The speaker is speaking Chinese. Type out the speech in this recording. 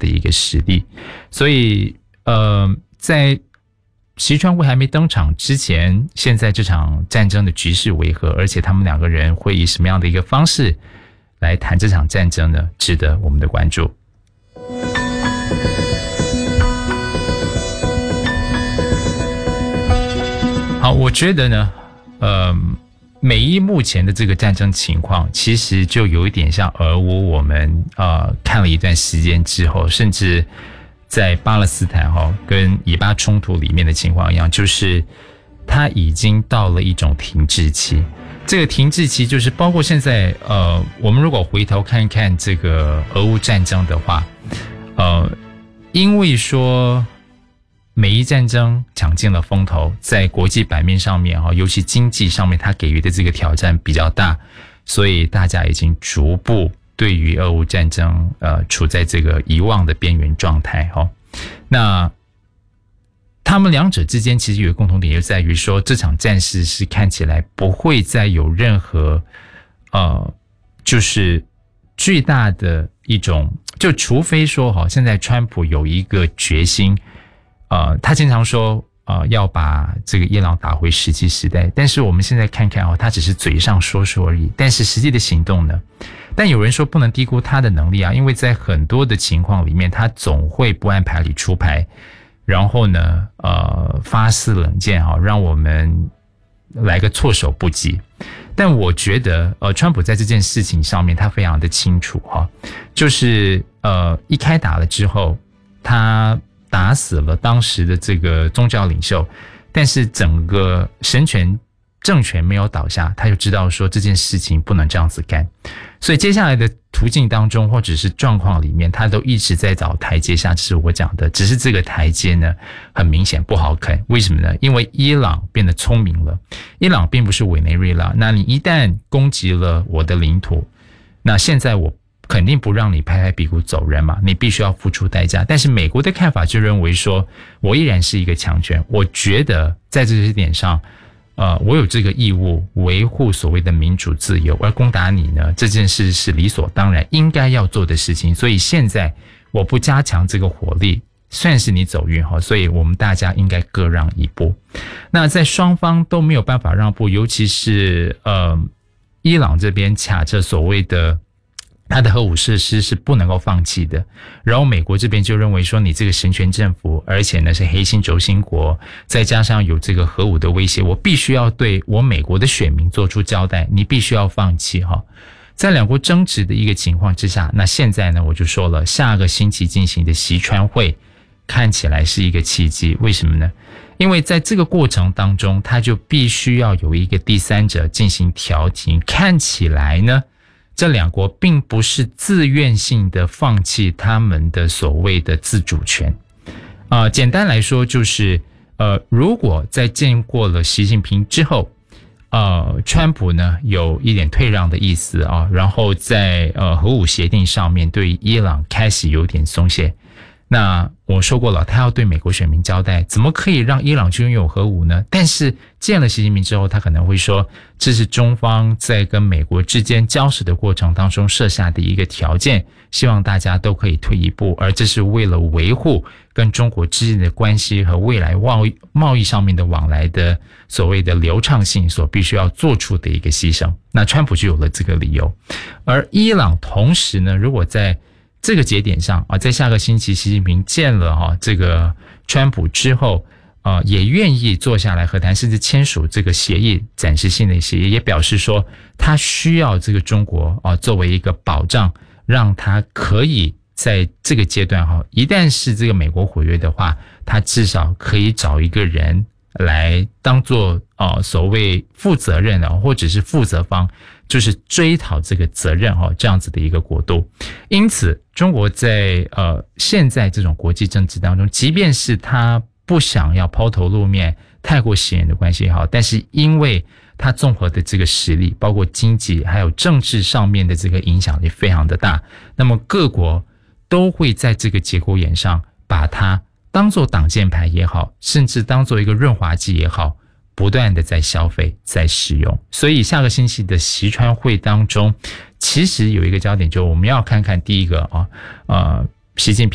的一个实力。所以在习川会还没登场之前，现在这场战争的局势为何，而且他们两个人会以什么样的一个方式来谈这场战争呢？值得我们的关注。好，我觉得呢美伊目前的这个战争情况其实就有一点像俄乌，我们看了一段时间之后，甚至在巴勒斯坦跟以巴冲突里面的情况一样，就是它已经到了一种停滞期。这个停滞期就是包括现在我们如果回头看看这个俄乌战争的话，因为说美伊战争抢尽了风头，在国际版面上面尤其经济上面它给予的这个挑战比较大，所以大家已经逐步对于俄乌战争处在这个遗忘的边缘状态。那他们两者之间其实有一个共同点，就在于说这场战事是看起来不会再有任何就是巨大的一种，就除非说现在川普有一个决心，他经常说要把这个伊朗打回石器时代，但是我们现在看看他只是嘴上说说而已，但是实际的行动呢？但有人说不能低估他的能力啊，因为在很多的情况里面，他总会不按牌理出牌，然后呢发肆冷箭让我们来个措手不及。但我觉得川普在这件事情上面他非常的清楚就是一开打了之后，他打死了当时的这个宗教领袖，但是整个神权政权没有倒下，他就知道说这件事情不能这样子干，所以接下来的途径当中或者是状况里面，他都一直在找台阶下，这是我讲的。只是这个台阶呢很明显不好啃，为什么呢？因为伊朗变得聪明了，伊朗并不是委内瑞拉，那你一旦攻击了我的领土，那现在我肯定不让你拍拍屁股走人嘛，你必须要付出代价。但是美国的看法就认为说，我依然是一个强权，我觉得在这些点上我有这个义务维护所谓的民主自由，而攻打你呢，这件事是理所当然应该要做的事情。所以现在我不加强这个火力，算是你走运所以我们大家应该各让一步。那在双方都没有办法让步，尤其是伊朗这边卡着所谓的他的核武设施是不能够放弃的，然后美国这边就认为说你这个神权政府，而且呢是黑心轴心国，再加上有这个核武的威胁，我必须要对我美国的选民做出交代，你必须要放弃在两国争执的一个情况之下，那现在呢我就说了，下个星期进行的习川会看起来是一个契机。为什么呢？因为在这个过程当中，他就必须要有一个第三者进行调停，看起来呢这两国并不是自愿性的放弃他们的所谓的自主权。简单来说就是如果在见过了习近平之后，川普呢有一点退让的意思然后在核武协定上面对伊朗开始有点松懈。那我说过了，他要对美国选民交代，怎么可以让伊朗去拥有核武呢？但是见了习近平之后，他可能会说，这是中方在跟美国之间交涉的过程当中设下的一个条件，希望大家都可以退一步，而这是为了维护跟中国之间的关系和未来贸易上面的往来的所谓的流畅性所必须要做出的一个牺牲。那川普就有了这个理由。而伊朗同时呢，如果在这个节点上在下个星期习近平见了这个川普之后也愿意坐下来和谈，甚至签署这个协议，暂时性的协议，也表示说他需要这个中国作为一个保障，让他可以在这个阶段一旦是这个美国毁约的话，他至少可以找一个人来当做所谓负责任或者是负责方，就是追讨这个责任这样子的一个国度。因此中国在现在这种国际政治当中，即便是他不想要抛头露面，太过显眼的关系也好，但是因为他综合的这个实力，包括经济还有政治上面的这个影响力非常的大，那么各国都会在这个节骨眼上把它当作挡箭牌也好，甚至当作一个润滑剂也好，不断的在消费在使用。所以下个星期的习川会当中，其实有一个焦点，就我们要看看第一个习近平